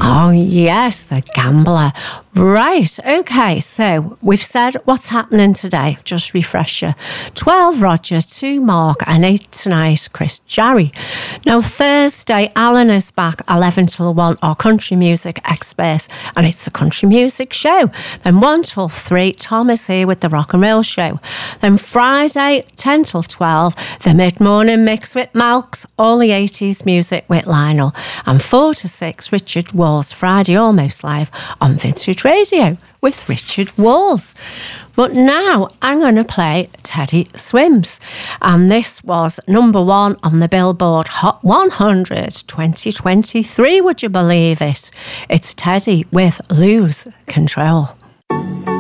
Oh, yes, the gambler. Right, okay, so we've said what's happening today. Just refresher. 12 Roger, 2 Mark, and 8 tonight, Chris Jarry. Now, Thursday, Alan is back, 11 till 1, our country music experts, and it's the country music show. Then 1 till 3, Tom is here with the rock and roll show. Then Friday, 10 till 12, the mid-morning mix with Malks, all the 80s music with Lionel. And 4 to 6, Richard Walls, Friday Almost Live on Vintage Radio with Richard Walls. But now I'm going to play Teddy Swims. And this was number 1 on the Billboard Hot 100 2023, would you believe it? It's Teddy with Lose Control.